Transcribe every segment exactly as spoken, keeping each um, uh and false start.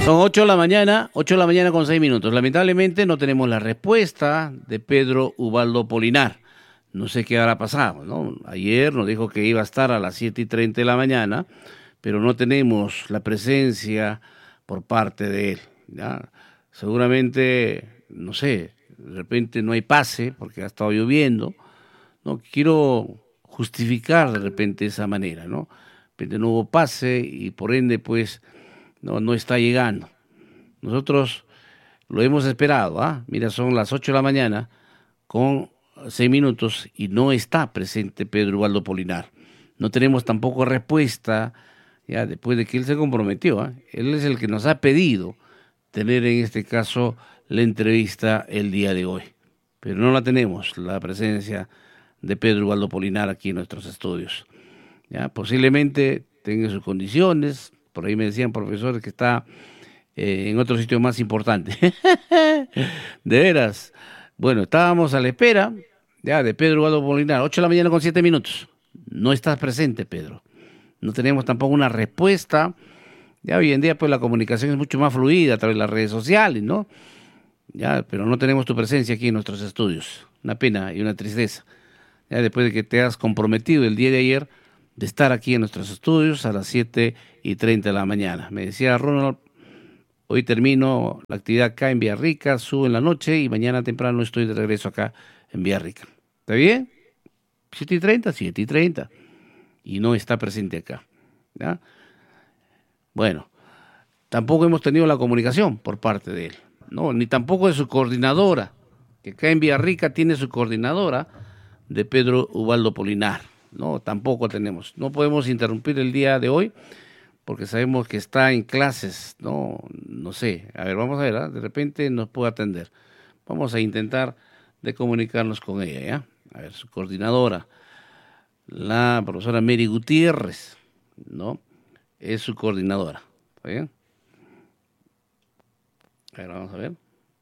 Son ocho de la mañana, ocho de la mañana con seis minutos. Lamentablemente no tenemos la respuesta de Pedro Ubaldo Polinar. No sé qué habrá pasado, ¿no? Ayer nos dijo que iba a estar a las siete y treinta de la mañana, pero no tenemos la presencia por parte de él, ¿ya? Seguramente, no sé, de repente no hay pase porque ha estado lloviendo. No quiero justificar de repente esa manera, ¿no? De repente no hubo pase y por ende, pues, no, no está llegando. Nosotros lo hemos esperado, ¿ah? Mira, son las ocho de la mañana con seis minutos y no está presente Pedro Ubaldo Polinar. No tenemos tampoco respuesta, ya después de que él se comprometió, ¿ah? Él es el que nos ha pedido tener en este caso la entrevista el día de hoy. Pero no la tenemos, la presencia de Pedro Ubaldo Polinar aquí en nuestros estudios. Ya, posiblemente tenga sus condiciones, por ahí me decían profesores que está eh, en otro sitio más importante. De veras. Bueno, estábamos a la espera ya de Pedro Ubaldo Polinar, ocho de la mañana con siete minutos. No estás presente, Pedro. No tenemos tampoco una respuesta. Ya hoy en día pues la comunicación es mucho más fluida a través de las redes sociales, ¿no? Ya, pero no tenemos tu presencia aquí en nuestros estudios. Una pena y una tristeza. Ya después de que te has comprometido el día de ayer de estar aquí en nuestros estudios a las siete y treinta de la mañana. Me decía Ronald, hoy termino la actividad acá en Villarrica, subo en la noche y mañana temprano estoy de regreso acá en Villarrica. ¿Está bien? siete y treinta, siete y treinta. Y no está presente acá. ¿Ya? Bueno, tampoco hemos tenido la comunicación por parte de él, no, ni tampoco de su coordinadora, que acá en Villarrica tiene su coordinadora de Pedro Ubaldo Polinar. No, tampoco tenemos. No podemos interrumpir el día de hoy porque sabemos que está en clases. No, no sé. A ver, vamos a ver, ¿eh? De repente nos puede atender. Vamos a intentar de comunicarnos con ella, ¿ya? A ver, su coordinadora, la profesora Mary Gutiérrez, ¿no? Es su coordinadora. ¿Está bien? A ver, vamos a ver.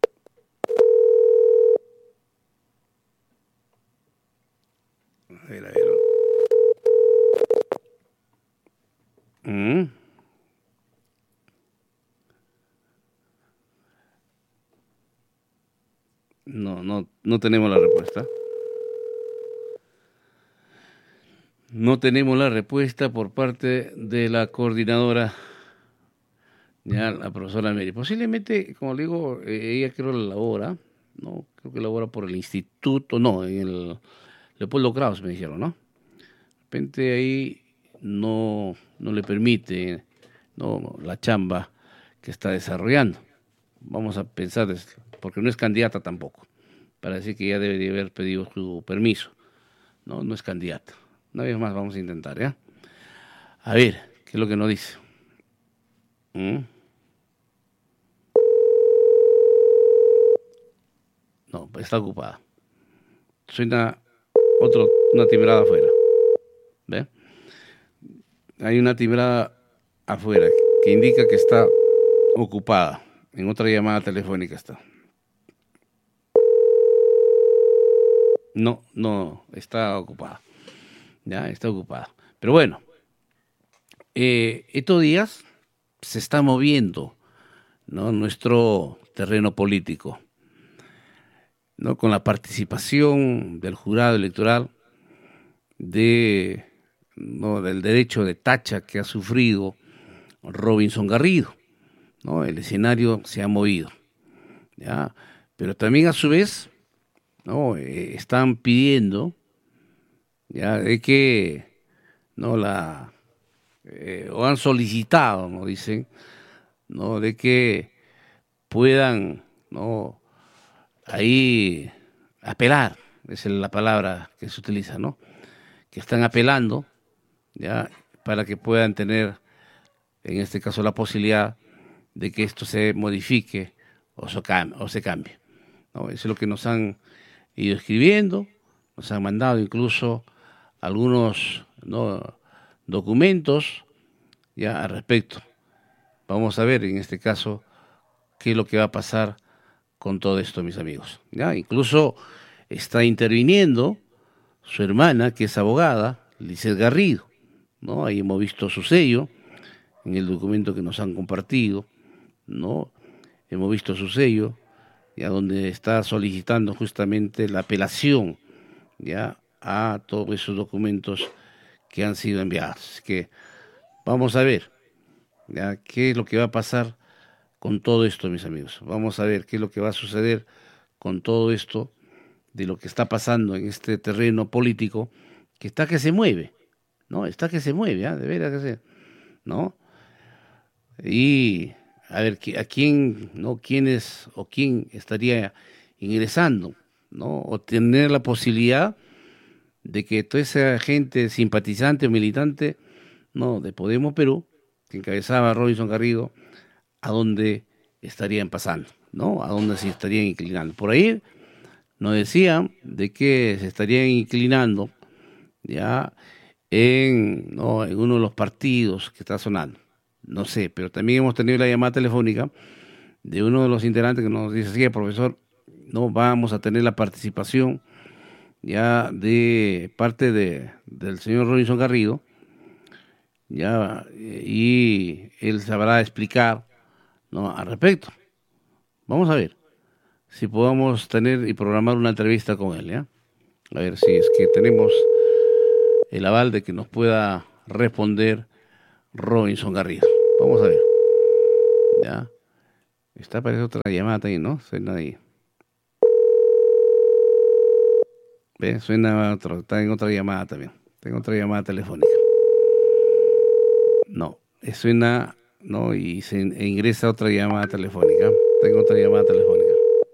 A ver, a ver. Mm. No, no, no tenemos la respuesta. No tenemos la respuesta por parte de la coordinadora, ya la profesora Mary. Posiblemente, como le digo, eh, ella creo la labora, no, creo que labora por el instituto, no, en el Leopoldo Kraus me dijeron, ¿no? De repente ahí no, no le permite, no, la chamba que está desarrollando. Vamos a pensar, porque no es candidata tampoco, para decir que ya debe de haber pedido su permiso. No, no es candidata. Una vez más vamos a intentar, ¿ya? A ver, ¿qué es lo que nos dice? ¿Mm? No, está ocupada. Suena otro, una timbrada afuera. ¿Ve? Hay una timbrada afuera que indica que está ocupada. En otra llamada telefónica está. No, no, está ocupada. Ya, está ocupada. Pero bueno, eh, estos días se está moviendo, ¿no?, nuestro terreno político, ¿no?, con la participación del jurado electoral, de, ¿no?, del derecho de tacha que ha sufrido Robinson Garrido, ¿no? El escenario se ha movido, ¿ya? Pero también a su vez, ¿no?, eh, están pidiendo, ya, de que, no la eh, o han solicitado, no dicen, no, de que puedan, no, ahí apelar, esa es la palabra que se utiliza, ¿no? Que están apelando, ya, para que puedan tener, en este caso, la posibilidad de que esto se modifique o se cambie, o se cambie, ¿no? Eso es lo que nos han ido escribiendo, nos han mandado incluso algunos, ¿no?, documentos ya al respecto. Vamos a ver en este caso qué es lo que va a pasar con todo esto, mis amigos. Ya, incluso está interviniendo su hermana, que es abogada, Lizeth Garrido, ¿no? Ahí hemos visto su sello en el documento que nos han compartido, ¿no? Hemos visto su sello, ya donde está solicitando justamente la apelación, ya, a todos esos documentos que han sido enviados. Así que vamos a ver, ya, qué es lo que va a pasar con todo esto, mis amigos. Vamos a ver qué es lo que va a suceder con todo esto de lo que está pasando en este terreno político, que está que se mueve, ¿no? Está que se mueve, ¿ah? De veras que se, ¿no? Y a ver, ¿a quién, no? ¿Quién es o quién estaría ingresando, ¿no? O tener la posibilidad de que toda esa gente simpatizante o militante, ¿no? De Podemos Perú, que encabezaba Robinson Garrido, a dónde estarían pasando, ¿no? A dónde se estarían inclinando. Por ahí nos decían de que se estarían inclinando ya en, ¿no? en uno de los partidos que está sonando. No sé, pero también hemos tenido la llamada telefónica de uno de los integrantes que nos dice, sí, profesor, no vamos a tener la participación ya de parte de, del señor Robinson Garrido, ya, y él sabrá explicar, ¿no? Al respecto. Vamos a ver si podemos tener y programar una entrevista con él, ¿ya? A ver si es que tenemos el aval de que nos pueda responder Robinson Garrido. Vamos a ver. Ya. Está apareciendo otra llamada ahí, ¿no? Suena ahí. ¿Ve? Suena otro, está en otra llamada también. Tengo otra llamada telefónica. No, suena, no, y se e ingresa otra llamada telefónica. Tengo otra llamada telefónica.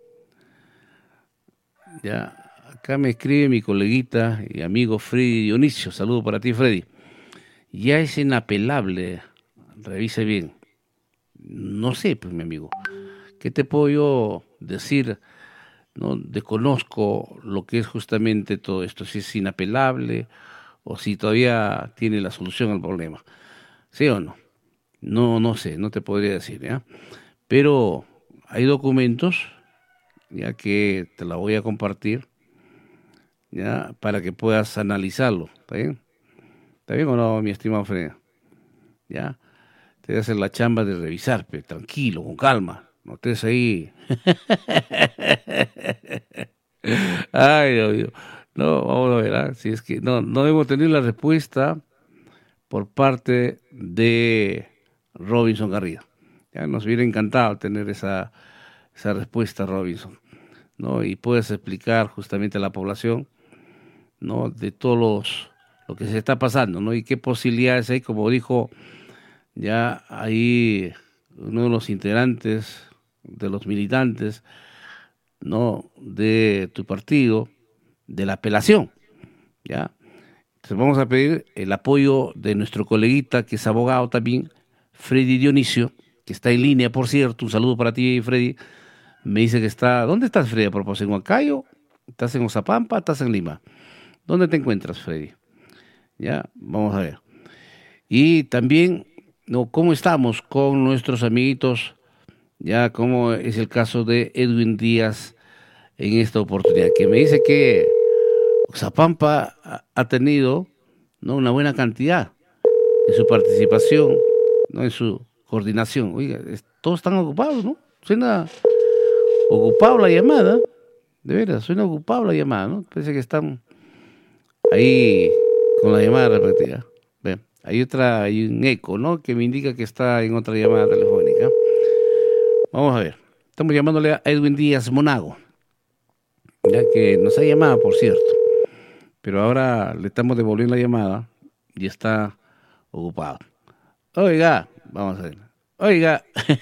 Ya, acá me escribe mi coleguita y amigo Freddy Dionisio. Saludo para ti, Freddy. Ya es inapelable. Revise bien. No sé, pues, mi amigo. ¿Qué te puedo yo decir? No desconozco lo que es justamente todo esto, si es inapelable o si todavía tiene la solución al problema. ¿Sí o no? No, no sé, no te podría decir, ¿ya? Pero hay documentos, ya que te la voy a compartir, ya, para que puedas analizarlo, ¿está bien? ¿Está bien o no, mi estimado Fred? ¿Ya? Te voy a hacer la chamba de revisar, pero tranquilo, con calma, no estés ahí. Ay, Dios mío. No, vamos a ver, ¿ah? Si es que no, no hemos tenido la respuesta por parte de Robinson Garrido. Ya nos hubiera encantado tener esa, esa respuesta, Robinson, ¿no? Y puedes explicar justamente a la población, ¿no? De todos los, lo que se está pasando, ¿no? Y qué posibilidades hay, como dijo ya ahí uno de los integrantes, de los militantes, ¿no? De tu partido, de la apelación, ¿ya? Entonces vamos a pedir el apoyo de nuestro coleguita, que es abogado también, Freddy Dionisio, que está en línea, por cierto. Un saludo para ti, Freddy. Me dice que está... ¿Dónde estás, Freddy? A propósito, ¿en Huancayo? ¿Estás en Oxapampa? ¿Estás en Lima? ¿Dónde te encuentras, Freddy? Ya, vamos a ver. Y también, ¿no? ¿Cómo estamos con nuestros amiguitos? Ya, como es el caso de Edwin Díaz en esta oportunidad, que me dice que Oxapampa ha tenido, ¿no? Una buena cantidad en su participación, ¿no? En su coordinación. Oiga, es, todos están ocupados, ¿no? Suena ocupado la llamada, de veras, suena ocupado la llamada, ¿no? Parece que están ahí con la llamada repetida. Ven, hay otra, hay un eco, ¿no? Que me indica que está en otra llamada telefónica. Vamos a ver. Estamos llamándole a Edwin Díaz Monago, ya que nos ha llamado, por cierto, pero ahora le estamos devolviendo la llamada y está ocupado. Oiga, vamos a ver. Oiga,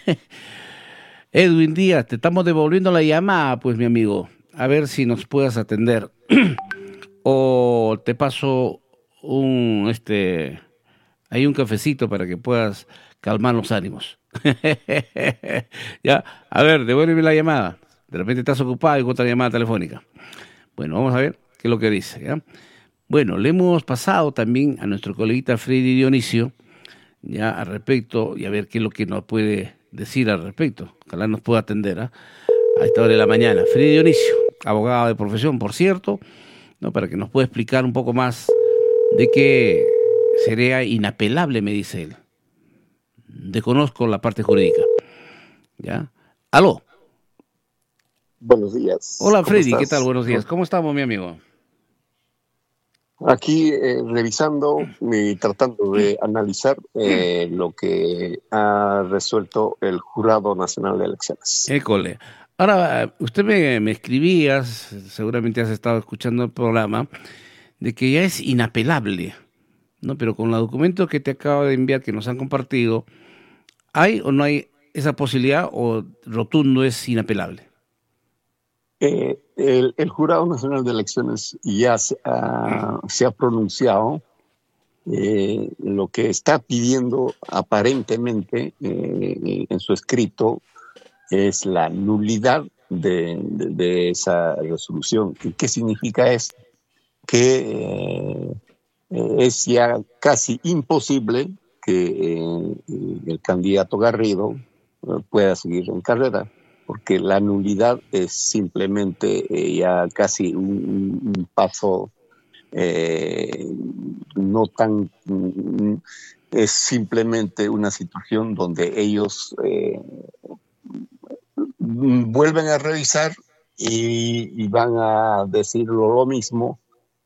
Edwin Díaz, te estamos devolviendo la llamada, pues, mi amigo. A ver si nos puedas atender. O te paso un, este, hay un cafecito para que puedas calmar los ánimos. Ya, a ver, devuélveme la llamada. De repente estás ocupado y con otra llamada telefónica. Bueno, vamos a ver qué es lo que dice, ¿ya? Bueno, le hemos pasado también a nuestro coleguita Freddy Dionisio, ya al respecto, y a ver qué es lo que nos puede decir al respecto. Ojalá nos pueda atender, ¿eh? A esta hora de la mañana. Freddy Dionisio, abogado de profesión, por cierto, ¿no? Para que nos pueda explicar un poco más de que sería inapelable, me dice él. Desconozco la parte jurídica. ¿Ya? Aló. Buenos días. Hola, ¿Cómo Freddy, estás? ¿qué tal? Buenos días. ¿Cómo estamos, mi amigo? Aquí eh, revisando y tratando de analizar eh, lo que ha resuelto el Jurado Nacional de Elecciones. École. Ahora, usted me, me escribías, seguramente has estado escuchando el programa, de que ya es inapelable, ¿no? Pero con los documentos que te acabo de enviar, que nos han compartido, ¿hay o no hay esa posibilidad o rotundo es inapelable? Eh, el, el Jurado Nacional de Elecciones ya se ha, se ha pronunciado. Eh, lo que está pidiendo aparentemente eh, en su escrito es la nulidad de, de, de esa resolución. ¿Y qué significa esto? Que eh, es ya casi imposible que eh, el candidato Garrido eh, pueda seguir en carrera, porque la nulidad es simplemente eh, ya casi un, un paso eh, no tan... mm, es simplemente una situación donde ellos eh, vuelven a revisar y, y van a decir lo mismo,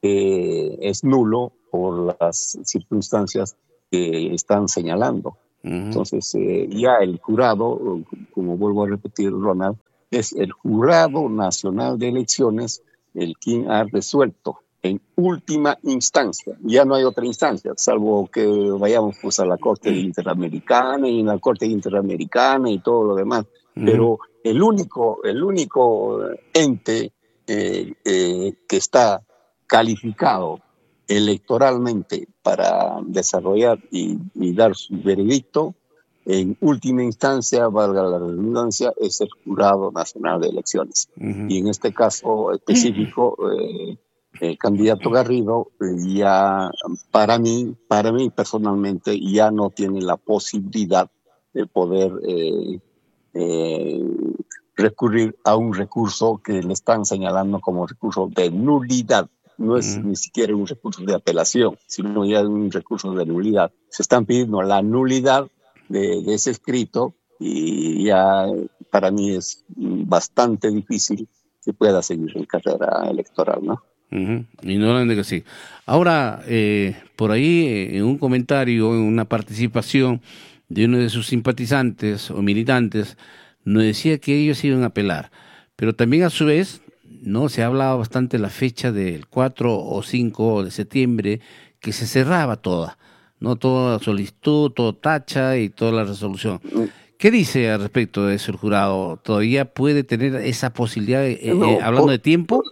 que es nulo por las circunstancias que están señalando. Ujú. Entonces, eh, ya el jurado, como vuelvo a repetir, Ronald, es el Jurado Nacional de Elecciones el quien ha resuelto en última instancia. Ya no hay otra instancia, salvo que vayamos pues a la Corte Interamericana y en la Corte Interamericana y todo lo demás. Ujú. Pero el único, el único ente eh, eh, que está calificado electoralmente para desarrollar y, y dar su veredicto, en última instancia, valga la redundancia, es el Jurado Nacional de Elecciones. Ujú. Y en este caso específico, eh, el candidato Garrido eh, ya, para mí, para mí personalmente, ya no tiene la posibilidad de poder eh, eh, recurrir a un recurso que le están señalando como recurso de nulidad. No es Ujú. ni siquiera un recurso de apelación, sino ya un recurso de nulidad. Se están pidiendo la nulidad de, de ese escrito y ya para mí es bastante difícil que pueda seguir en carrera electoral, ¿no? Ujú. Y no hablan de que sí. Ahora, eh, por ahí, eh, en un comentario, en una participación de uno de sus simpatizantes o militantes, nos decía que ellos iban a apelar. Pero también a su vez, no se ha hablado bastante de la fecha del cuatro o cinco de septiembre, que se cerraba toda, no toda solicitud, todo tacha y toda la resolución. ¿Qué dice al respecto de eso el jurado? ¿Todavía puede tener esa posibilidad, eh, eh, No, hablando por, de tiempo?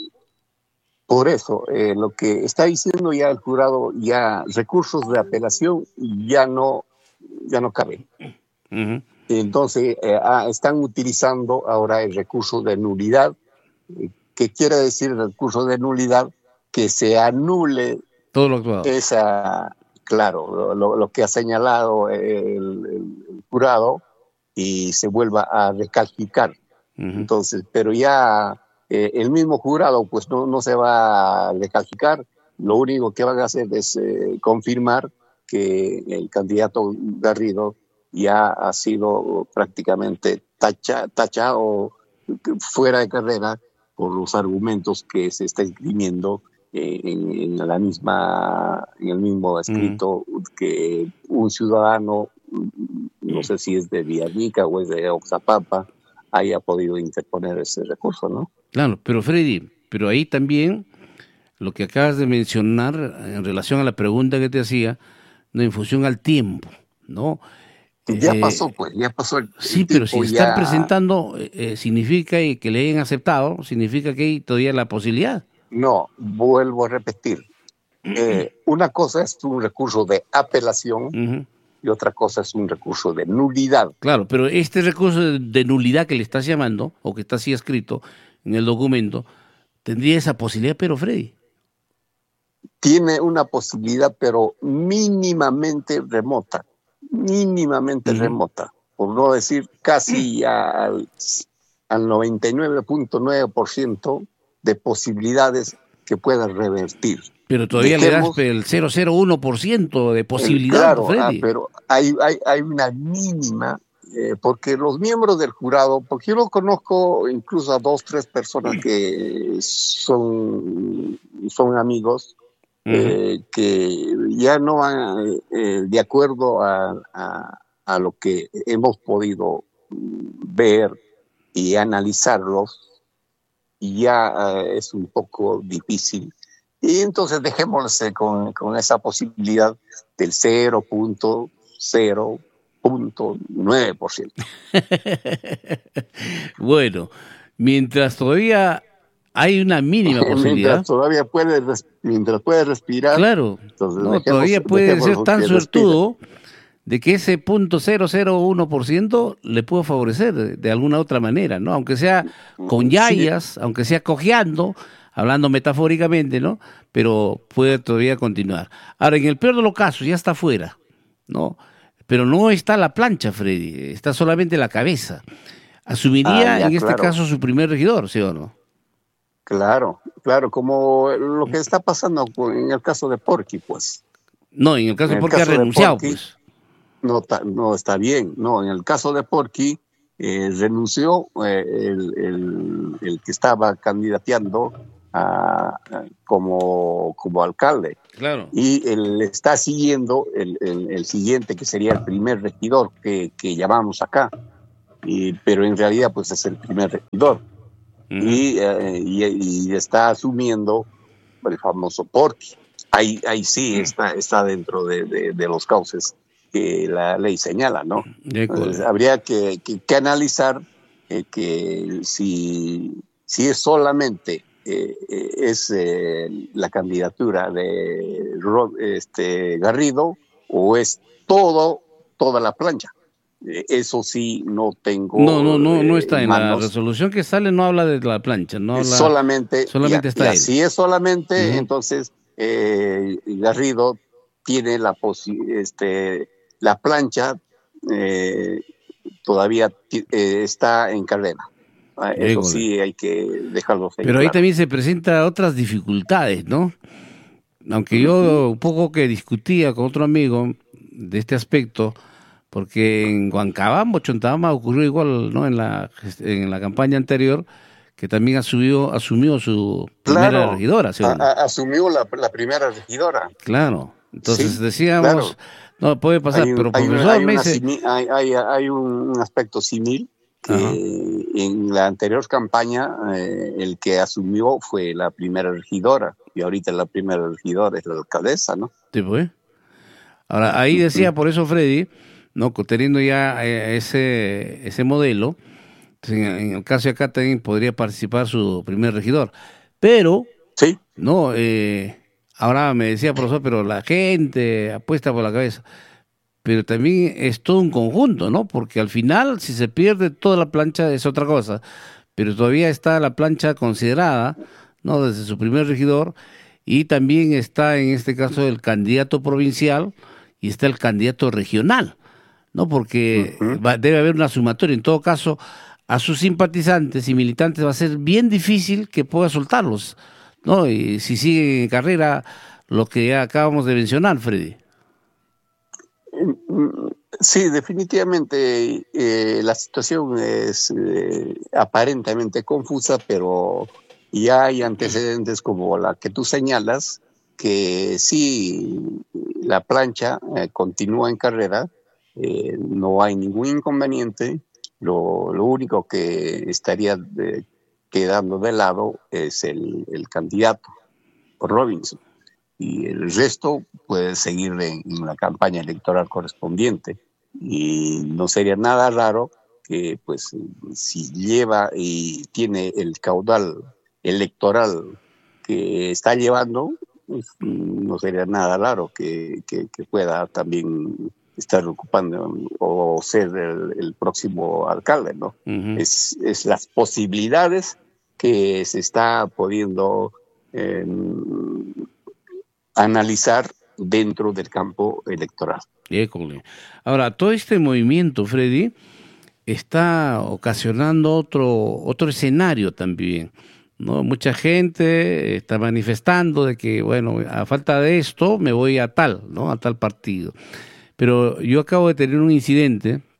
por eso, eh, lo que está diciendo ya el jurado, ya recursos de apelación ya no, ya no caben. Ujú. Entonces, eh, ah, están utilizando ahora el recurso de nulidad. ¿Qué quiere decir el recurso de nulidad? Que se anule Todo lo actuado. esa, claro, lo, lo que ha señalado el, el, el jurado y se vuelva a recalcitar. Ujú. Entonces, pero ya eh, el mismo jurado pues no, no se va a recalcitar, lo único que van a hacer es eh, confirmar que el candidato Garrido ya ha sido prácticamente tacha, tachado fuera de carrera por los argumentos que se está esgrimiendo eh, en, en, la misma, en el mismo Ujú. escrito que un ciudadano, no sé si es de Villarrica o es de Oxapampa, haya podido interponer ese recurso, ¿no? Claro, pero Freddy, pero ahí también lo que acabas de mencionar en relación a la pregunta que te hacía, no en función al tiempo, ¿no? Ya pasó, Eh, pues, ya pasó el, sí, el pero si tiempo, están ya presentando, eh, eh, significa y que le hayan aceptado, significa que hay todavía la posibilidad. no, vuelvo a repetir. Eh, una cosa es un recurso de apelación Ujú. y otra cosa es un recurso de nulidad. Claro, pero este recurso de, de nulidad que le estás llamando, o que está así escrito en el documento, tendría esa posibilidad, pero Freddy. Tiene una posibilidad, pero mínimamente remota, mínimamente Ujú. remota, por no decir casi al, al noventa y nueve punto nueve por ciento de posibilidades que pueda revertir. Pero todavía le das Dejemos, el cero coma cero uno por ciento de el, posibilidad, claro, ah, Freddy. pero hay, hay, hay una mínima eh, porque los miembros del jurado, porque yo lo conozco incluso a dos, tres personas que son, son amigos, eh, uh-huh. que ya no van eh, de acuerdo a, a, a lo que hemos podido ver y analizarlos, y ya uh, es un poco difícil. Y entonces dejémosle con, con esa posibilidad del cero punto cero nueve por ciento. Bueno, mientras todavía hay una mínima posibilidad. mientras todavía puede, mientras puede respirar. Claro, entonces no, dejemos, todavía puede ser tan suertudo respire. De que ese punto cero cero uno por ciento le puede favorecer de, de alguna otra manera, ¿no? Aunque sea con yayas, sí. aunque sea cojeando, hablando metafóricamente, ¿no? Pero puede todavía continuar. Ahora, en el peor de los casos, ya está fuera, ¿no? Pero no está la plancha, Freddy, está solamente la cabeza. Asumiría ah, ya, en este claro. caso su primer regidor, ¿sí o no? Claro, claro, como lo que está pasando en el caso de Porky, pues. No, en el caso de Porky ha renunciado, Porky, pues. No, no está bien, no, en el caso de Porky eh, renunció eh, el, el, el que estaba candidateando a, a, como, como alcalde. Claro. Y él está siguiendo el, el, el siguiente, que sería el primer regidor que, que llamamos acá, y, pero en realidad pues es el primer regidor. Uh-huh. y, eh, y, y está asumiendo el famoso Porky. Ahí, ahí sí está, está dentro de, de, de los cauces que la ley señala, ¿no? Entonces, habría que, que, que analizar eh, que si, si es solamente eh, es eh, la candidatura de este, Garrido o es todo, toda la plancha. Eh, eso sí no tengo. No, no, no, no está eh, en manos. La resolución que sale, no habla de la plancha, no habla, solamente, solamente ya, está ya, él. Si es solamente, uh-huh. entonces eh, Garrido tiene la posibilidad, este la plancha eh, todavía eh, está en cadena. Eso Híjole. Sí hay que dejarlo Pero claro. Ahí también se presentan otras dificultades, ¿no? Aunque yo un poco que discutía con otro amigo de este aspecto, porque en Huancabamba, Chontama ocurrió igual, ¿no? En la en la campaña anterior, que también asumió asumió su primera claro, regidora, ¿sí? a, a, asumió la, la primera regidora. Claro. Entonces sí, decíamos, claro. No, puede pasar, hay un, pero hay profesor una, hay, me una dice... simi, hay, hay, hay un aspecto simil que Ajá. en la anterior campaña eh, el que asumió fue la primera regidora y ahorita la primera regidora es la alcaldesa, ¿no? Sí, pues. Ahora, ahí decía, por eso Freddy, no, teniendo ya eh, ese, ese modelo, en, en el caso de acá también podría participar su primer regidor, pero, sí, no, eh, ahora me decía, profesor, pero la gente apuesta por la cabeza. Pero también es todo un conjunto, ¿no? Porque al final, si se pierde toda la plancha, es otra cosa. Pero todavía está la plancha considerada, ¿no? Desde su primer regidor. Y también está, en este caso, el candidato provincial y está el candidato regional, ¿no? Porque uh-huh. va, debe haber una sumatoria. En todo caso, a sus simpatizantes y militantes va a ser bien difícil que pueda soltarlos, ¿no? Y si sigue en carrera lo que ya acabamos de mencionar, Freddy. Sí, definitivamente eh, la situación es eh, aparentemente confusa, pero ya hay antecedentes como la que tú señalas, que sí, la plancha eh, continúa en carrera, eh, no hay ningún inconveniente, lo, lo único que estaría de, quedando de lado es el, el candidato, Robinson. Y el resto puede seguir en, en la campaña electoral correspondiente. Y no sería nada raro que, pues, si lleva y tiene el caudal electoral que está llevando, pues, no sería nada raro que, que, que pueda también estar ocupando o ser el, el próximo alcalde, ¿no? Uh-huh. Es, es las posibilidades que se está pudiendo eh, analizar dentro del campo electoral. École. Ahora, todo este movimiento, Freddy, está ocasionando otro, otro escenario también, ¿no? Mucha gente está manifestando de que, bueno, a falta de esto me voy a tal, ¿no? A tal partido. Pero yo acabo de tener un incidente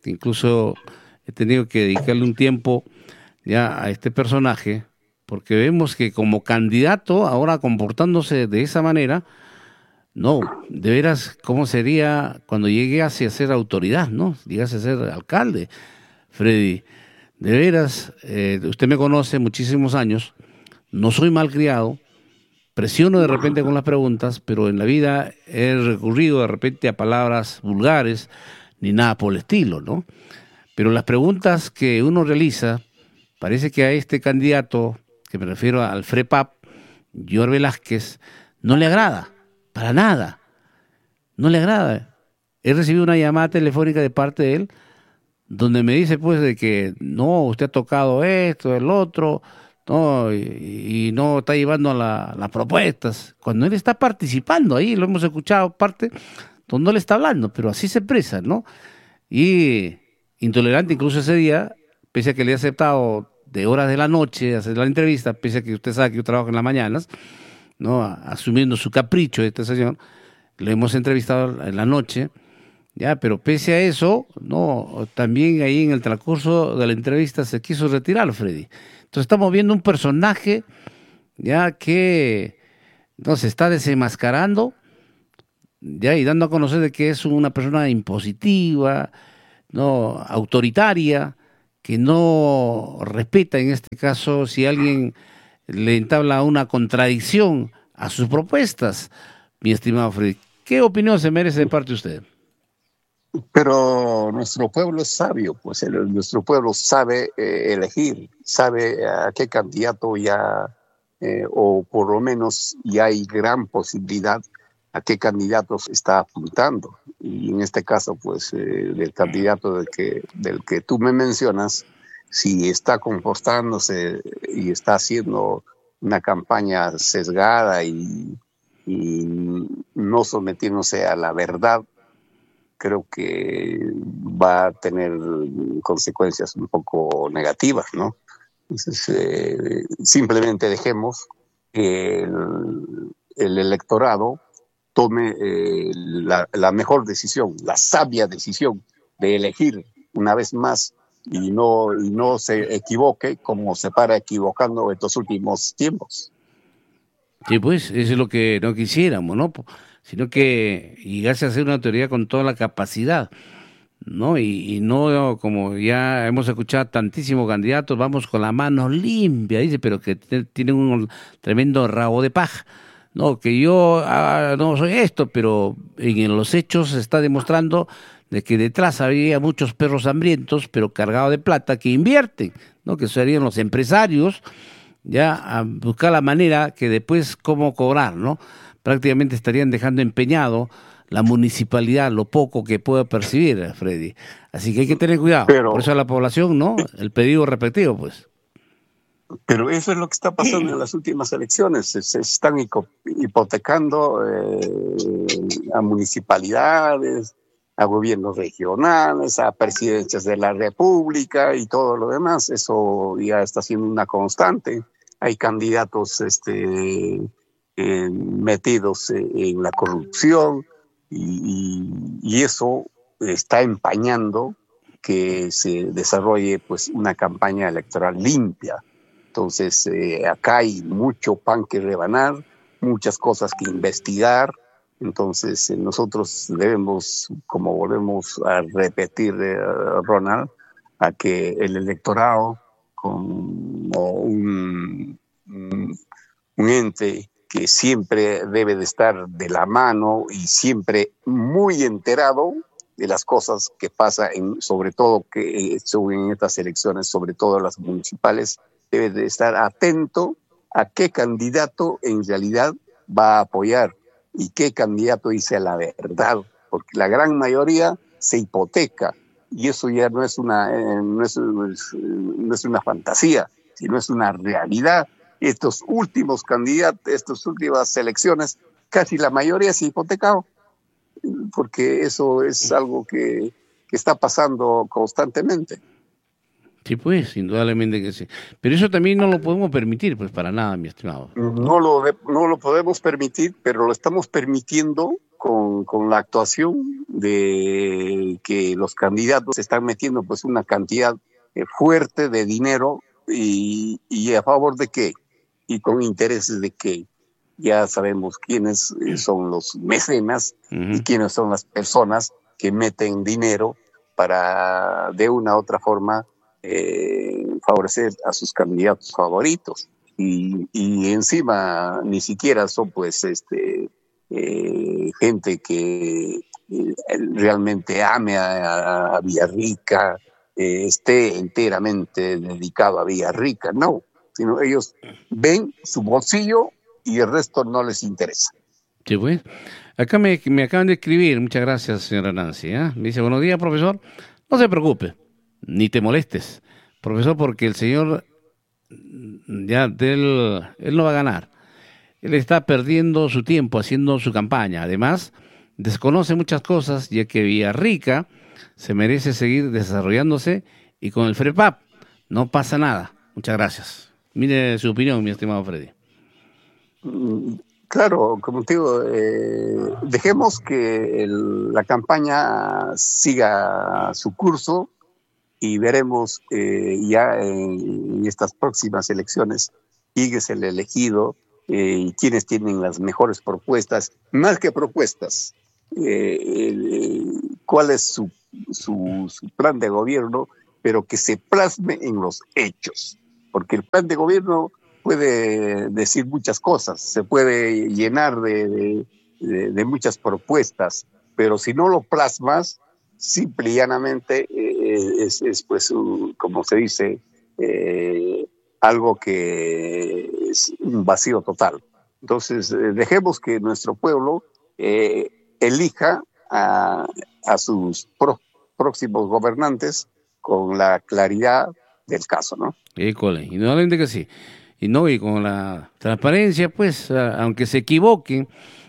que incluso he tenido que dedicarle un tiempo ya a este personaje, porque vemos que como candidato, ahora comportándose de esa manera, no, de veras, ¿cómo sería cuando llegase a ser autoridad, no? Llegase a ser alcalde, Freddy. De veras, eh, usted me conoce muchísimos años, no soy malcriado, presiono de repente con las preguntas, pero en la vida he recurrido de repente a palabras vulgares, ni nada por el estilo, ¿no? Pero las preguntas que uno realiza, parece que a este candidato, que me refiero al FREPAP, George Velázquez, no le agrada, para nada, no le agrada. He recibido una llamada telefónica de parte de él, donde me dice pues de que no, usted ha tocado esto, el otro, no, y, y no está llevando a la, las propuestas, cuando él está participando ahí, lo hemos escuchado parte donde él está hablando, pero así se expresa, ¿no? Y intolerante incluso ese día, pese a que le he aceptado de horas de la noche hacer la entrevista, pese a que usted sabe que yo trabajo en las mañanas, ¿no? Asumiendo su capricho de este señor, le hemos entrevistado en la noche, ya, pero pese a eso, no, también ahí en el transcurso de la entrevista se quiso retirar, Freddy. Entonces estamos viendo un personaje ya que no se está desenmascarando, ya, y dando a conocer de que es una persona impositiva, no autoritaria, que no respeta en este caso si alguien le entabla una contradicción a sus propuestas, mi estimado Freddy. ¿Qué opinión se merece de parte de usted? Pero nuestro pueblo es sabio, pues el, nuestro pueblo sabe eh, elegir, sabe a qué candidato ya, eh, o por lo menos ya hay gran posibilidad a qué candidatos está apuntando. Y en este caso, pues, eh, del candidato del que, del que tú me mencionas, si está comportándose y está haciendo una campaña sesgada y, y no sometiéndose a la verdad, creo que va a tener consecuencias un poco negativas, ¿no? Entonces, eh, simplemente dejemos que el, el electorado tome eh, la, la mejor decisión, la sabia decisión de elegir una vez más y no, y no se equivoque como se para equivocando en estos últimos tiempos. Sí, pues, eso es lo que no quisiéramos, ¿no? Sino que llegase a ser una autoridad con toda la capacidad, ¿no? Y, y no como ya hemos escuchado tantísimos candidatos, vamos con la mano limpia, dice, pero que te, tienen un tremendo rabo de paja. No, que yo ah, no soy esto, pero en los hechos se está demostrando de que detrás había muchos perros hambrientos, pero cargados de plata, que invierten, ¿no? Que serían los empresarios, ya a buscar la manera que después cómo cobrar, ¿no? Prácticamente estarían dejando empeñado la municipalidad, lo poco que pueda percibir, Freddy. Así que hay que tener cuidado. Pero, por eso a la población, ¿no? El pedido repetido, pues. Pero eso es lo que está pasando en las últimas elecciones. Se, se están hipotecando eh, a municipalidades, a gobiernos regionales, a presidencias de la República y todo lo demás. Eso ya está siendo una constante. Hay candidatos este, eh, metidos en la corrupción y, y, y eso está empañando que se desarrolle pues una campaña electoral limpia. Entonces, eh, acá hay mucho pan que rebanar, muchas cosas que investigar. Entonces, eh, nosotros debemos, como volvemos a repetir, eh, Ronald, a que el electorado, como un, un, un ente que siempre debe de estar de la mano y siempre muy enterado de las cosas que pasan, sobre todo que en estas elecciones, sobre todo las municipales, debe de estar atento a qué candidato en realidad va a apoyar y qué candidato dice la verdad, porque la gran mayoría se hipoteca y eso ya no es una, eh, no es, no es, no es una fantasía, sino es una realidad. Estos últimos candidatos, estas últimas elecciones, casi la mayoría se ha hipotecado, porque eso es algo que, que está pasando constantemente. Sí, pues, indudablemente que sí. Pero eso también no lo podemos permitir, pues, para nada, mi estimado. No lo, no lo podemos permitir, pero lo estamos permitiendo con, con la actuación de que los candidatos están metiendo pues una cantidad eh, fuerte de dinero y, y a favor de qué y con intereses de qué. Ya sabemos quiénes son los mecenas uh-huh. y quiénes son las personas que meten dinero para de una u otra forma eh, favorecer a sus candidatos favoritos. Y, y encima ni siquiera son pues este eh, gente que eh, realmente ame a, a Villarrica, eh, esté enteramente dedicado a Villarrica, no, sino ellos ven su bolsillo y el resto no les interesa. Qué bueno. Acá me, me acaban de escribir, muchas gracias, señora Nancy. ¿eh? Me dice, buenos días, profesor. No se preocupe, ni te molestes, profesor, porque el señor, ya, él, él no va a ganar. Él está perdiendo su tiempo haciendo su campaña. Además, desconoce muchas cosas, ya que Villarrica se merece seguir desarrollándose y con el FREPAP no pasa nada. Muchas gracias. Mire su opinión, mi estimado Freddy. Claro, como te digo, eh, dejemos que el, la campaña siga su curso y veremos eh, ya en, en estas próximas elecciones quién es el elegido eh, y quiénes tienen las mejores propuestas, más que propuestas, eh, eh, cuál es su, su, su plan de gobierno, pero que se plasme en los hechos, porque el plan de gobierno puede decir muchas cosas, se puede llenar de, de, de, de muchas propuestas, pero si no lo plasmas, simple y llanamente eh, es, es, pues, un, como se dice, eh, algo que es un vacío total. Entonces, eh, dejemos que nuestro pueblo eh, elija a, a sus pro, próximos gobernantes con la claridad del caso, ¿no? École, indudablemente que sí. Y no, y con la transparencia, pues, a, aunque se equivoquen,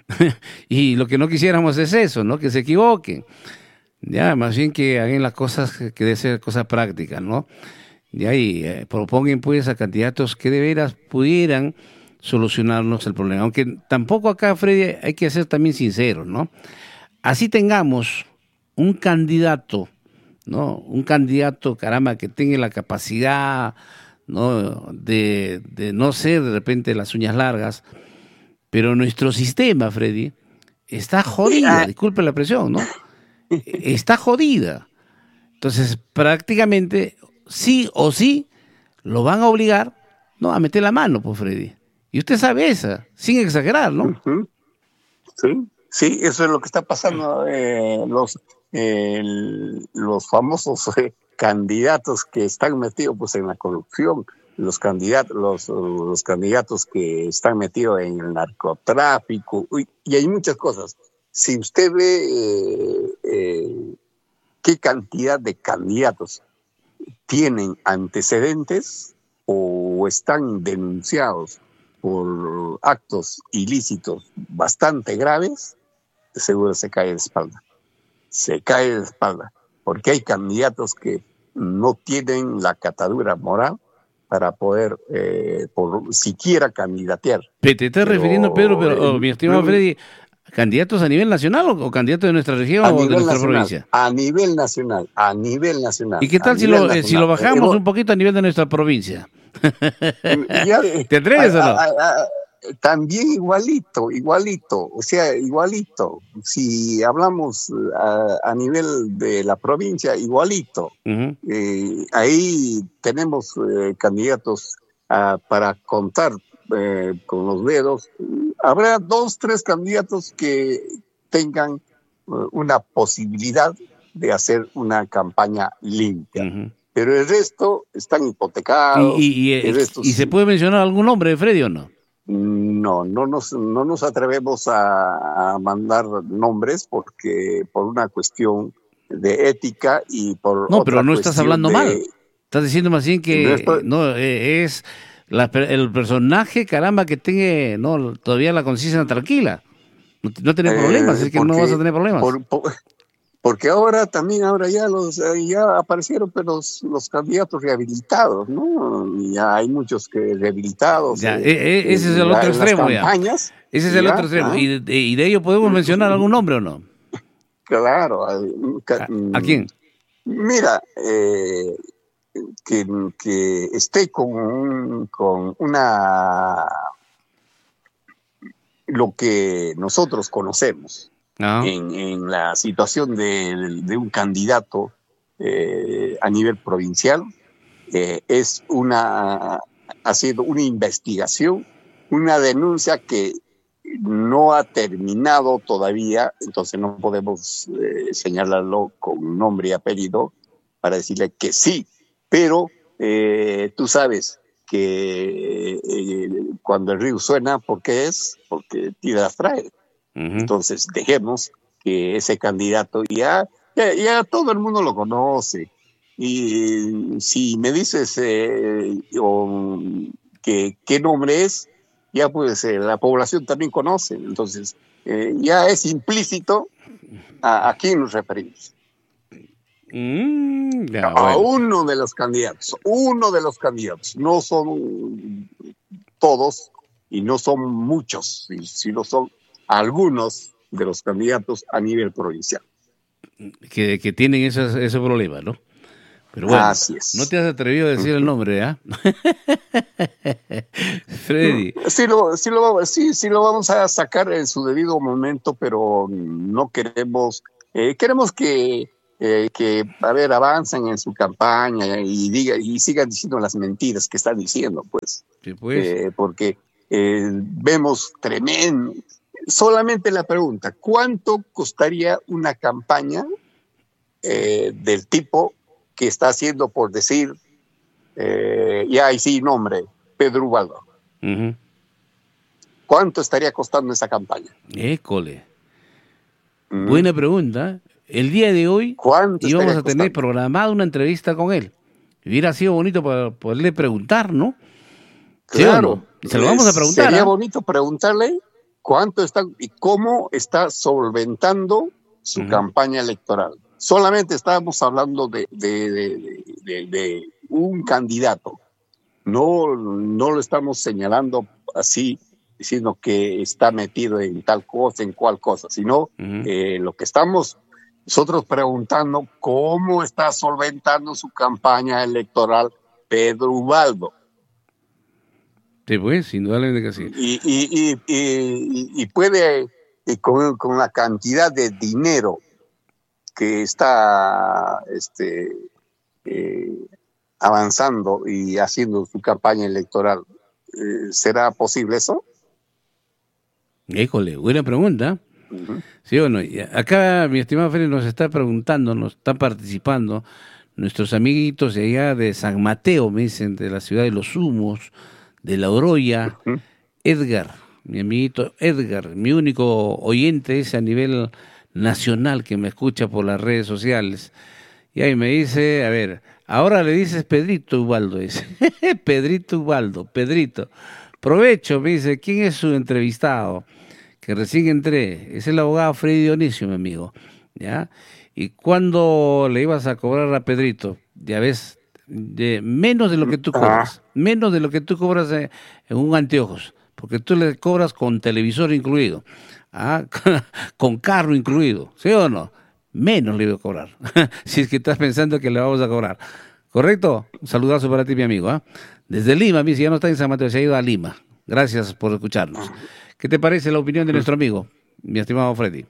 y lo que no quisiéramos es eso, ¿no? Que se equivoquen. Ya, más bien que hagan las cosas que, que deben ser cosas prácticas, ¿no? Ya, y eh, propongan, pues, a candidatos que de veras pudieran solucionarnos el problema. Aunque tampoco acá, Freddy, hay que ser también sinceros, ¿no? Así tengamos un candidato, ¿no? Un candidato, caramba, que tenga la capacidad, ¿no? De, de no ser de repente las uñas largas, pero nuestro sistema, Freddy, está jodida, disculpe la presión, ¿no? Está jodida. Entonces, prácticamente, sí o sí, lo van a obligar, ¿no? A meter la mano, pues, Freddy. Y usted sabe esa, sin exagerar, ¿no? Uh-huh. Sí, sí, eso es lo que está pasando. Eh, los, eh, los famosos eh, candidatos que están metidos pues en la corrupción, los candidatos, los, los candidatos que están metidos en el narcotráfico, uy, y hay muchas cosas. Si usted ve eh, eh, qué cantidad de candidatos tienen antecedentes o están denunciados por actos ilícitos bastante graves, seguro se cae de espalda. Se cae de espalda, porque hay candidatos que no tienen la catadura moral para poder eh, por siquiera candidatear. Te estás pero, refiriendo, Pedro, pero oh, mi estimado no, Freddy, ¿candidatos a nivel nacional o, o candidatos de nuestra región o de nuestra nacional, provincia? A nivel nacional, a nivel nacional. ¿Y qué tal si lo, eh, si lo bajamos eh, un poquito a nivel de nuestra provincia? Ya, ¿Te atreves a, o no? A, a, a, también igualito, igualito, o sea, igualito. Si hablamos a, a nivel de la provincia, igualito. Uh-huh. Eh, ahí tenemos eh, candidatos uh, para contar eh, con los dedos. Habrá dos, tres candidatos que tengan uh, una posibilidad de hacer una campaña limpia. Uh-huh. Pero el resto están hipotecados. ¿Y, y, y, el resto ¿y sí. se puede mencionar algún nombre, Freddy, o no? No, no nos, no nos atrevemos a, a mandar nombres porque por una cuestión de ética y por no, otra pero no estás hablando de... mal. Estás diciendo más bien que no, estoy... no eh, es la, el personaje, caramba, que tenga no todavía la conciencia tranquila. No, no tener problemas, eh, es que no vas a tener problemas. Por, por, Porque ahora también, ahora ya los ya aparecieron pero los, los candidatos rehabilitados, ¿no? Ya hay muchos que rehabilitados Ya, eh, e- e- ese es en, el la, otro en las extremo ya. campañas. Ese es el otro Ya, extremo. ah, ¿Y de, y de ello podemos mencionar algún nombre o no? claro. eh, ca- ¿A, a mm, quién? Mira, eh, que, que esté con, un- con una lo que nosotros conocemos Ah, en, en la situación de, de un candidato eh, a nivel provincial, eh, es una, ha sido una investigación, una denuncia que no ha terminado todavía, entonces no podemos eh, señalarlo con nombre y apellido para decirle que sí, pero eh, tú sabes que eh, cuando el río suena, ¿por qué es? Porque tiras trae. ujú. Entonces dejemos que ese candidato ya, ya, ya todo el mundo lo conoce. Y si me dices eh, o, que, qué nombre es, ya pues eh, la población también conoce. Entonces eh, ya es implícito a, a quién nos referimos. Mm, ya, A bueno. uno de los candidatos, uno de los candidatos. No son todos y no son muchos, sino son algunos de los candidatos a nivel provincial. Que, que tienen esos, ese problema, ¿no? Pero bueno, Así no es. te has atrevido a decir el nombre, ¿ah? Freddy. Sí lo, sí, lo, sí, sí lo vamos a sacar en su debido momento, pero no queremos, eh, queremos que, eh, que, a ver, avancen en su campaña y, diga, y sigan diciendo las mentiras que están diciendo, pues, Sí, pues. eh, porque eh, vemos tremendo. Solamente la pregunta, ¿cuánto costaría una campaña eh, del tipo que está haciendo, por decir, eh, ya ahí sí nombre, Pedro Ubaldo? Uh-huh. ¿Cuánto estaría costando esa campaña? École. ¿Mm? Buena pregunta. El día de hoy ¿Cuánto íbamos estaría a tener costando? programada una entrevista con él. Hubiera sido bonito para poderle preguntar, ¿no? ¿Sí o no? Claro, Y se lo eh, vamos a preguntar, sería ¿ah? bonito preguntarle cuánto está y cómo está solventando su Uh-huh. campaña electoral. Solamente estábamos hablando de, de, de, de, de un candidato. No, no lo estamos señalando así, diciendo que está metido en tal cosa, en cual cosa, sino Uh-huh. eh, lo que estamos nosotros preguntando, cómo está solventando su campaña electoral Pedro Ubaldo. Sí, pues, indudablemente que sí. Y, y, y, y, y puede, y con, con la cantidad de dinero que está este, eh, avanzando y haciendo su campaña electoral, eh, ¿será posible eso? École, buena pregunta. Uh-huh. Sí o no. Y acá, mi estimado Freddy, nos está preguntando, nos están participando nuestros amiguitos de allá de San Mateo, me dicen, de la ciudad de Los Humos, de La Oroya. Uh-huh. Edgar, mi amiguito Edgar, mi único oyente es a nivel nacional que me escucha por las redes sociales. Y ahí me dice, a ver, ahora le dices Pedrito Ubaldo, dice. Pedrito Ubaldo, Pedrito. Provecho, me dice, ¿quién es su entrevistado? Que recién entré, es el abogado Freddy Dionisio, mi amigo, ¿ya? ¿Y cuándo le ibas a cobrar a Pedrito? Ya ves, de menos de lo que tú cobras, Ah, menos de lo que tú cobras en, en un anteojos, porque tú le cobras con televisor incluido, ¿ah? Con carro incluido, ¿sí o no? Menos le iba a cobrar, si es que estás pensando que le vamos a cobrar. ¿Correcto? Un saludazo para ti, mi amigo, ¿ah? Desde Lima, mi, si ya no está en San Mateo, se ha ido a Lima. Gracias por escucharnos. ¿Qué te parece la opinión de nuestro amigo, mi estimado Freddy?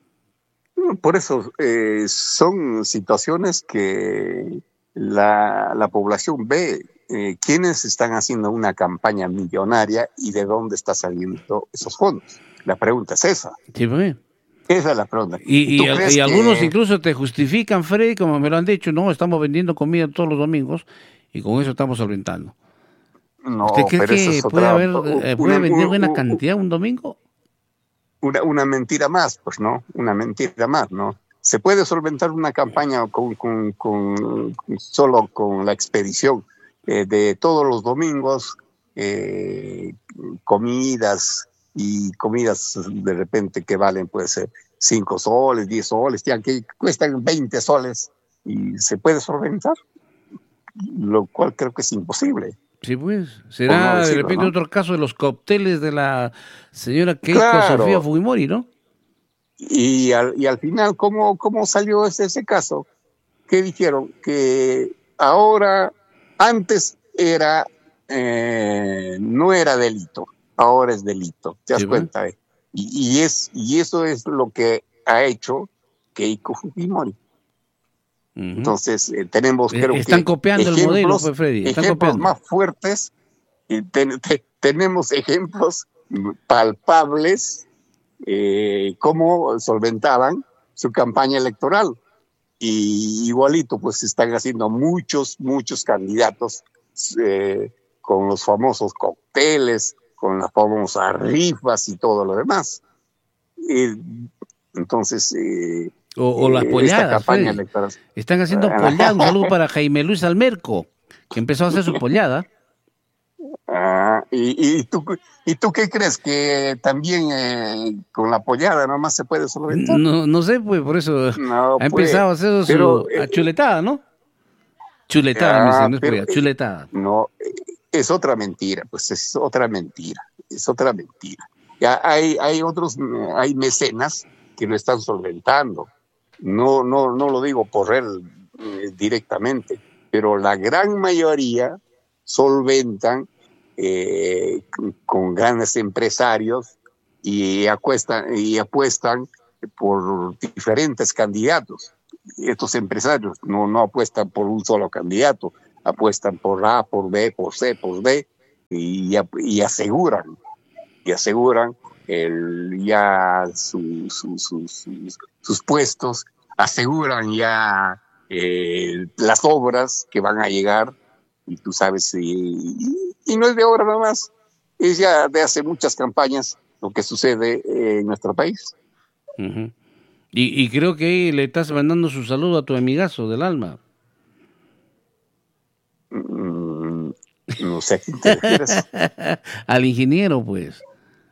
por eso eh, son situaciones que la, la población ve eh, quiénes están haciendo una campaña millonaria y de dónde está saliendo esos fondos. La pregunta es esa. Sí, pues. Esa es la pregunta. ¿Y Y, tú y, crees y algunos que incluso te justifican, Freddy, como me lo han dicho, no, estamos vendiendo comida todos los domingos y con eso estamos solventando. ¿Usted no? cree Pero eso es que puede otra, haber, eh, una, puede vender buena una, cantidad un domingo? una, una mentira más, pues, ¿no? Una mentira más, ¿no? Se puede solventar una campaña con, con, con solo con la expedición eh, de todos los domingos, eh, comidas y comidas de repente que valen, pues, eh, cinco soles, diez soles, ya que cuestan veinte soles y se puede solventar, lo cual creo que es imposible. Sí, pues, será no decirlo, de repente, ¿no?, otro caso de los cócteles de la señora Keiko claro. Sofía Fujimori, ¿no? Y al, y al final, ¿cómo, cómo salió ese, ese caso? Que dijeron que ahora, antes era, eh, no era delito, ahora es delito, ¿te das sí, cuenta? Eh? Y, y, es, y eso es lo que ha hecho Keiko Fujimori. Uh-huh. Entonces, eh, tenemos, creo Están que copiando el modelo, pues, Freddy. Están ejemplos copiando. Más fuertes, y ten, te, tenemos ejemplos palpables, eh, cómo solventaban su campaña electoral. Y igualito, pues están haciendo muchos, muchos candidatos eh, con los famosos cócteles, con las famosas rifas y todo lo demás. Eh, entonces... Eh, O, o las polladas, están haciendo polladas. Un saludo para Jaime Luis Almerco, que empezó a hacer su pollada. Ah, y, y, tú, ¿Y tú qué crees? ¿Que también eh, con la pollada nomás se puede solventar? No, no sé, pues, por eso no, ha empezado pues, a hacer su pero, eh, chuletada, ¿no? Chuletada, ah, no es pollada, chuletada. No, es otra mentira, pues es otra mentira, es otra mentira. Ya hay, hay otros, hay mecenas que lo están solventando. No, no, no lo digo por él eh, directamente, pero la gran mayoría solventan eh, con grandes empresarios y, acuestan, y apuestan por diferentes candidatos. Estos empresarios no, no apuestan por un solo candidato, apuestan por A, por B, por C, por D y, y aseguran, y aseguran el, ya su, su, su, sus, sus puestos, aseguran ya eh, las obras que van a llegar, y tú sabes, y, y no es de ahora nada más, es ya de hace muchas campañas lo que sucede en nuestro país. Uh-huh. y, y creo que le estás mandando su saludo a tu amigazo del alma. Mm, no sé a quién te refieres. Al ingeniero, pues.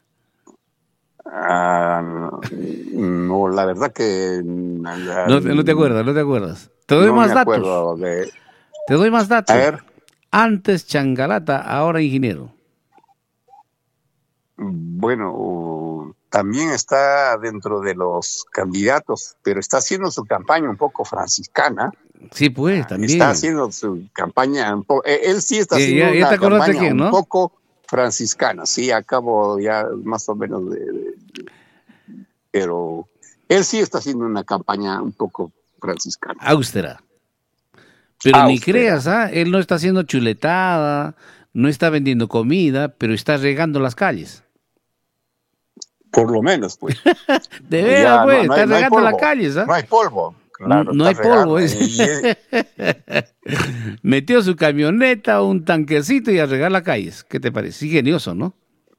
Ah, no, no, la verdad que... No, no te acuerdas, no te acuerdas. Te doy no más me datos. De... Te doy más datos. A ver. Antes Changalata, ahora ingeniero. Bueno, también está dentro de los candidatos, pero está haciendo su campaña un poco franciscana. Sí, pues, también. Está haciendo su campaña un poco... Él sí está haciendo ya, ya una campaña quién, ¿no? un poco franciscana. Sí, acabo ya más o menos de... de pero él sí está haciendo una campaña un poco franciscana. Austera. Pero Austera. Ni creas, ¿ah? Él no está haciendo chuletada, no está vendiendo comida, pero está regando las calles. Por lo menos, pues. De veras, pues, no, no está hay, no regando las polvo, calles, ¿ah? No hay polvo. Claro, no, no hay polvo. Es... Y es... Metió su camioneta, un tanquecito y a regar las calles. ¿Qué te parece? Ingenioso, ¿no?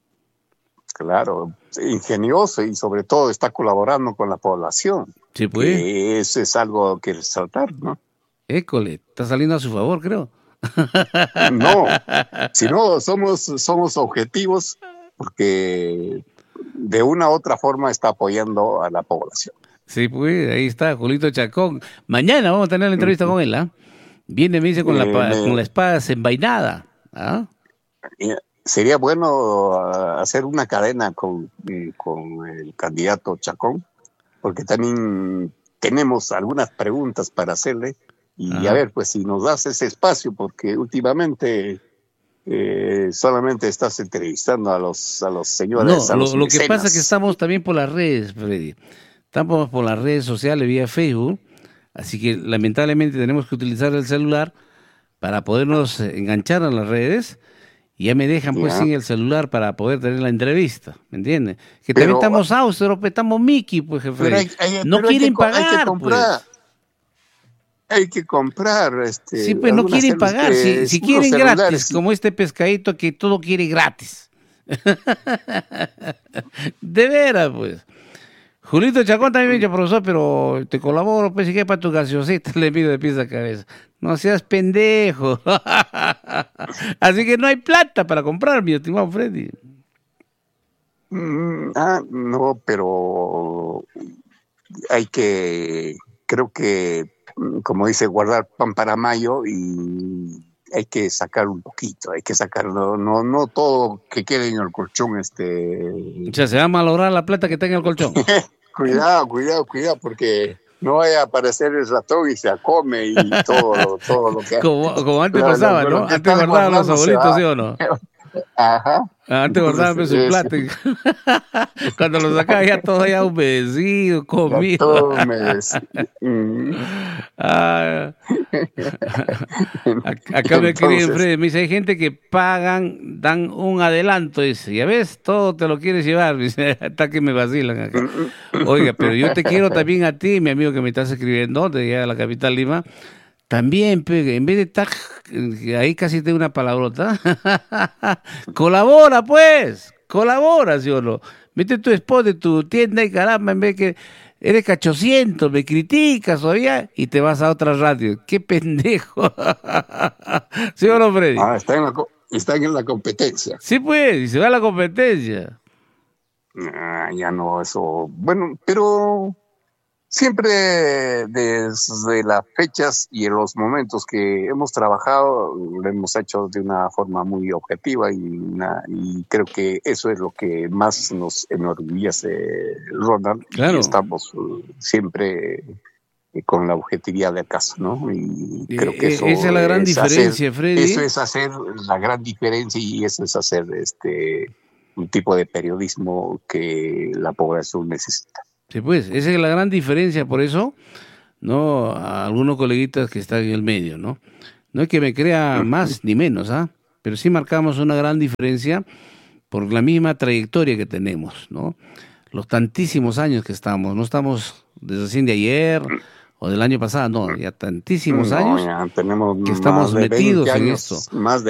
Claro, ingenioso y sobre todo está colaborando con la población. Sí, pues. Que eso es algo que resaltar, ¿no? École, está saliendo a su favor, creo. No, si no, somos, somos objetivos porque de una u otra forma está apoyando a la población. Sí, pues, ahí está, Julito Chacón. Mañana vamos a tener la entrevista con él, ¿ah? ¿eh? Viene, me dice, con, eh, la, me... con la espada desenvainada. ¿Ah? Sería bueno hacer una cadena con, con el candidato Chacón, porque también tenemos algunas preguntas para hacerle. Y Ajá. a ver, pues si nos das ese espacio, porque últimamente eh, solamente estás entrevistando a los, a los señores. No, a los lo, lo que pasa es que estamos también por las redes, Freddy. Estamos por las redes sociales vía Facebook, así que lamentablemente tenemos que utilizar el celular para podernos enganchar a las redes. Y ya me dejan pues ya. sin el celular para poder tener la entrevista, ¿me entiendes? Que pero, también estamos austeros, pero estamos Mickey, pues jefe. Hay, hay, no quieren hay que, pagar, hay que comprar. Pues. Hay que comprar, este. Sí, pues no quieren pagar. Si, si quieren gratis, sí. Como este pescadito que todo quiere gratis. De veras, pues. Julito Chacón también me dice, profesor, pero te colaboro, pues, ¿y qué para tu gaseosita? Le pido de pies a cabeza. No seas pendejo. Así que no hay plata para comprar, mi estimado Freddy. Mm, ah, no, pero hay que, creo que, como dice, guardar pan para mayo y hay que sacar un poquito, hay que sacar, no, no, no todo que quede en el colchón. Este... O sea, se va a malograr la plata que está en el colchón. Cuidado, cuidado, cuidado, porque no vaya a aparecer el ratón y se come y todo lo, todo lo que... Como, como antes lo, pasaba, lo, ¿no? lo que Antes guardaban los abuelitos, ¿sí o no? Ajá. Antes guardaban pues, su plata. Cuando lo sacaban ya todo ya humedecido, comido. Ya todo humedecido. Mm. Ah. Acá me escriben, Freddy, me dice, hay gente que pagan, dan un adelanto, dice, ya ves, todo te lo quieres llevar, dice, hasta que me vacilan acá. Oiga, pero yo te quiero también a ti, mi amigo que me estás escribiendo, de allá de la capital Lima, también, pe, en vez de estar ahí casi tengo una palabrota, colabora pues, colabora, ¿sí o no? Mete tu spot de tu tienda y caramba, en vez que eres cachociento, me criticas todavía y te vas a otra radio. ¡Qué pendejo! ¿Sí o no, Freddy? Ah, está en la, está en la competencia. Sí, pues, y se va a la competencia. Ah, ya no, eso... Bueno, pero siempre desde las fechas y en los momentos que hemos trabajado, lo hemos hecho de una forma muy objetiva y, una, y creo que eso es lo que más nos enorgullece, Ronald. Claro. Y estamos uh, siempre con la objetividad del caso, ¿no? Y creo que eso esa es la gran es diferencia, hacer, Freddy. Eso es hacer la gran diferencia y eso es hacer este un tipo de periodismo que la población necesita. Sí, pues, esa es la gran diferencia, por eso, no, a algunos coleguitas que están en el medio, ¿no? No es que me crea más ni menos, ¿ah? Pero sí marcamos una gran diferencia por la misma trayectoria que tenemos, ¿no? Los tantísimos años que estamos, no estamos desde recién de ayer o del año pasado, no, ya tantísimos no, años ya tenemos que estamos más de metidos veinte en años, esto. Más de